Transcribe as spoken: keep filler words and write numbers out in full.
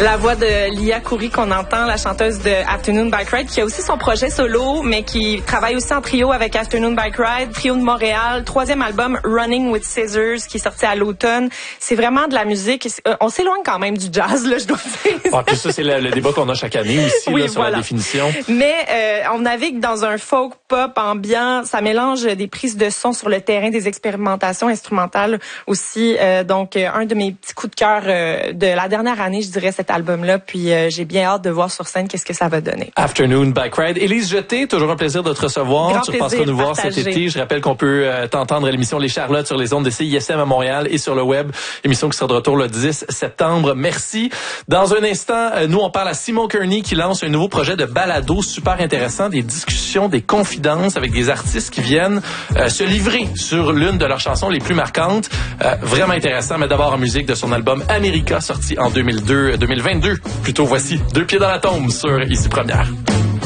La voix de Lia Khoury qu'on entend, la chanteuse de Afternoon Bike Ride, qui a aussi son projet solo, mais qui travaille aussi en trio avec Afternoon Bike Ride, trio de Montréal, troisième album Running with Scissors, qui est sorti à l'automne. C'est vraiment de la musique. On s'éloigne quand même du jazz, là, je dois dire. Ah, puis ça, c'est le, le débat qu'on a chaque année aussi, oui, là, sur voilà. la définition. Mais euh, on navigue dans un folk pop ambiant. Ça mélange des prises de son sur le terrain, des expérimentations instrumentales aussi. Euh, donc, un de mes petits coups de cœur euh, de la dernière année, je dirais, cet album-là. Puis, euh, j'ai bien hâte de voir sur scène qu'est-ce que ça va donner. Afternoon Bike Ride. Élise Jeté, toujours un plaisir de te recevoir. Grand tu repasseras nous voir partagé. cet été. Je rappelle qu'on peut euh, t'entendre à l'émission Les Charlottes sur les ondes de C I S M à Montréal et sur le web. Émission qui sera de retour le dix septembre. Merci. Dans un instant, euh, nous, on parle à Simon Kearney qui lance un nouveau projet de balado super intéressant, des discussions, des confidences avec des artistes qui viennent euh, se livrer sur l'une de leurs chansons les plus marquantes. Euh, vraiment intéressant, mais d'abord en musique de son album America, sorti en deux mille deux, deux mille vingt-deux. Plutôt, voici Deux pieds dans la tombe sur Ici Première.